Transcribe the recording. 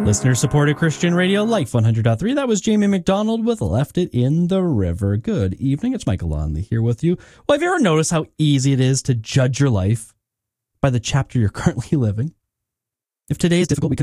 Listener-supported Christian radio, Life 100.3. That was Jamie McDonald with Left It in the River. Good evening. It's Michael Lonley here with you. Well, have you ever noticed how easy it is to judge your life by the chapter you're currently living? If today is difficult, we